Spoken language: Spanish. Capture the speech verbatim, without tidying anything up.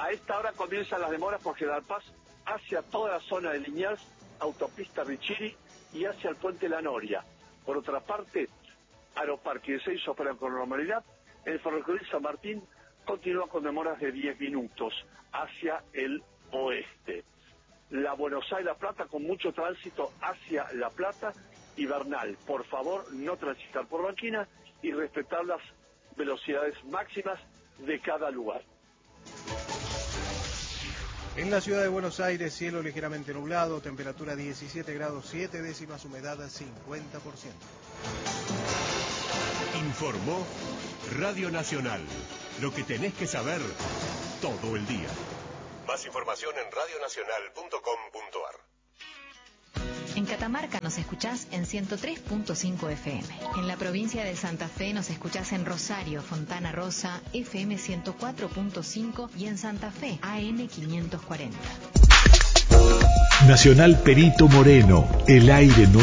A esta hora comienzan las demoras por General Paz hacia toda la zona de Liniers, autopista Richiri y hacia el puente La Noria. Por otra parte, Aeroparque y Ezeiza operan con normalidad. El ferrocarril San Martín continúa con demoras de diez minutos hacia el oeste. La Buenos Aires-La Plata con mucho tránsito hacia La Plata y Bernal. Por favor, no transitar por Banquina y respetar las velocidades máximas de cada lugar. En la ciudad de Buenos Aires, cielo ligeramente nublado, temperatura diecisiete grados siete décimas, humedad cincuenta por ciento. Informó Radio Nacional. Lo que tenés que saber todo el día. Más información en radio nacional punto com punto a r. En Catamarca nos escuchás en ciento tres punto cinco F M. En la provincia de Santa Fe nos escuchás en Rosario, Fontana Rosa, F M ciento cuatro punto cinco y en Santa Fe, A M quinientos cuarenta. Nacional Perito Moreno, el aire nuevo.